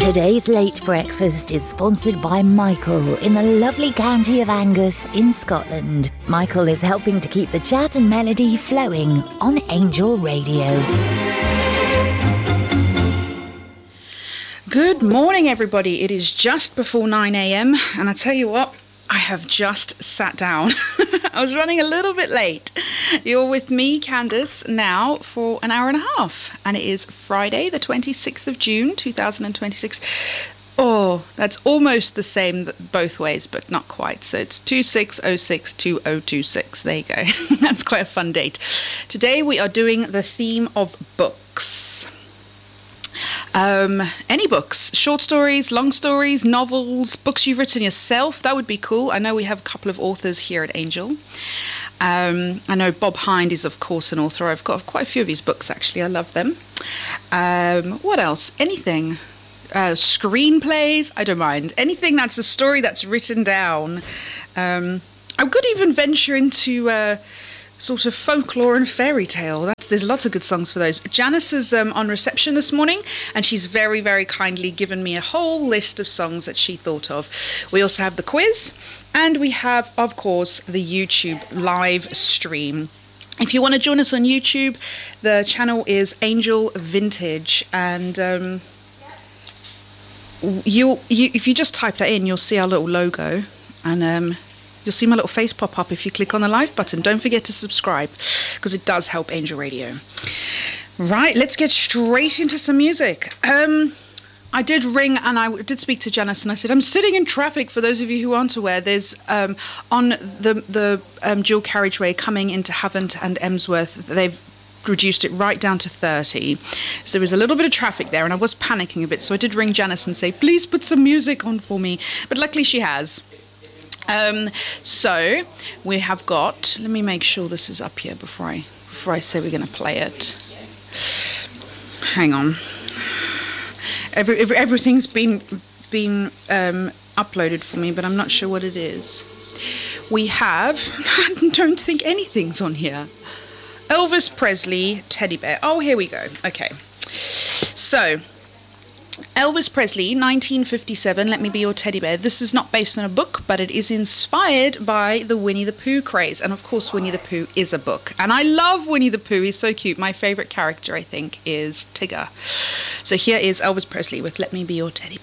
Today's late breakfast is sponsored by Michael in the lovely county of Angus in Scotland. Michael is helping to keep the chat and melody flowing on Angel Radio. Good morning, everybody. It is just before 9 a.m. and I tell you what, I have just sat down. I was running a little bit late. You're with me, Candice, now for an hour and a half. And it is Friday, the 26th of June, 2026. Oh, that's almost the same both ways, but not quite. So it's 26062026. There you go. That's quite a fun date. Today we are doing the theme of books. Any books, short stories, long stories, novels, books you've written yourself, that would be cool. I know we have a couple of authors here at Angel. I know Bob Hind is, of course, an author. I've got quite a few of his books, actually. I love them. What else? Anything. Screenplays, I don't mind. Anything that's a story that's written down. I could even venture into sort of folklore and fairy tale. There's lots of good songs for those. Janice is on reception this morning, and she's very, very kindly given me a whole list of songs that she thought of. We also have the quiz, and we have, of course, the YouTube live stream. If you want to join us on YouTube, the channel is Angel Vintage, and if you just type that in, you'll see our little logo, and you'll see my little face pop up if you click on the live button. Don't forget to subscribe, because it does help Angel Radio. Right, let's get straight into some music. I did ring and I did speak to Janice, and I said, I'm sitting in traffic. For those of you who aren't aware, there's on the dual carriageway coming into Havant and Emsworth, they've reduced it right down to 30. So there was a little bit of traffic there, and I was panicking a bit. So I did ring Janice and say, please put some music on for me. But luckily she has. So we have got, let me make sure this is up here before I say we're going to play it. Hang on. Everything's been uploaded for me, but I'm not sure what it is. We have, I don't think anything's on here. Elvis Presley, Teddy Bear. Oh, here we go. Okay. So Elvis Presley, 1957, Let Me Be Your Teddy Bear. This is not based on a book, but it is inspired by the Winnie the Pooh craze. And of course, Winnie the Pooh is a book. And I love Winnie the Pooh. He's so cute. My favorite character, I think, is Tigger. So here is Elvis Presley with Let Me Be Your Teddy